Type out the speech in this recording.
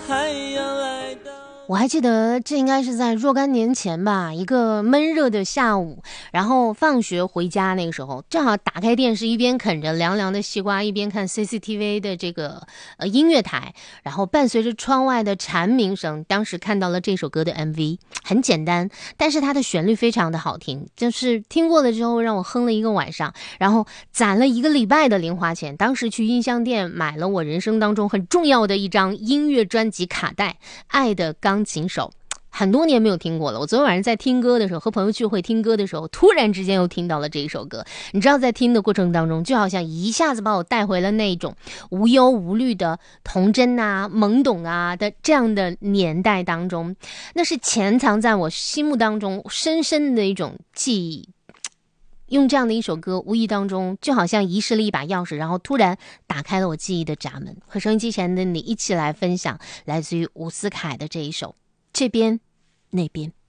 太阳来到。 我还记得这应该是在若干年前吧，一个闷热的下午，然后放学回家，那个时候正好打开电视，一边啃着凉凉的西瓜，一边看 CCTV 的这个音乐台，然后伴随着窗外的蝉鸣声，当时看到了这首歌的 MV， 很简单，但是它的旋律非常的好听，就是听过了之后让我哼了一个晚上，然后攒了1个礼拜的零花钱，当时去音像店买了我人生当中很重要的一张音乐专辑卡带《爱的钢琴手》，很多年没有听过了。我昨天晚上在听歌的时候，和朋友聚会听歌的时候，突然之间又听到了这一首歌。你知道，在听的过程当中，就好像一下子把我带回了那种无忧无虑的童真啊、懵懂啊的这样的年代当中，那是潜藏在我心目当中深深的一种记忆。用这样的一首歌，无意当中就好像遗失了一把钥匙，然后突然打开了我记忆的闸门。和收音机前的你一起来分享来自于伍思凯的这一首《这边那边》。